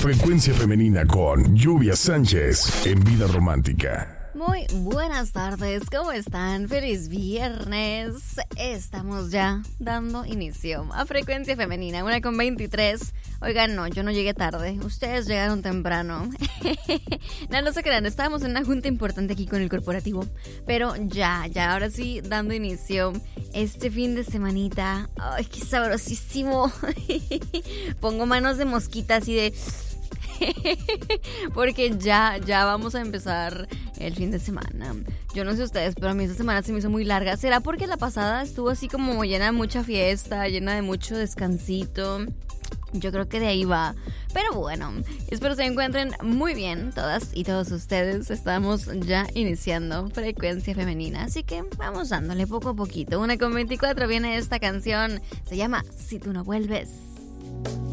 Frecuencia Femenina con Lluvia Sánchez en Vida Romántica. Muy buenas tardes, ¿cómo están? Feliz viernes. Estamos ya dando inicio a Frecuencia Femenina, 1:23. Oigan, no, yo no llegué tarde, ustedes llegaron temprano. No se crean, estábamos en una junta importante aquí con el corporativo. Pero ya, ahora sí, dando inicio este fin de semanita. ¡Ay, qué sabrosísimo! Pongo manos de mosquita así de... Porque ya vamos a empezar el fin de semana. Yo no sé ustedes, pero a mí esta semana se me hizo muy larga. ¿Será porque la pasada estuvo así como llena de mucha fiesta, llena de mucho descansito? Yo creo que de ahí va. Pero bueno, espero se encuentren muy bien todas y todos ustedes. Estamos ya iniciando Frecuencia Femenina, así que vamos dándole poco a poquito. 1:24 viene esta canción, se llama Si tú no vuelves.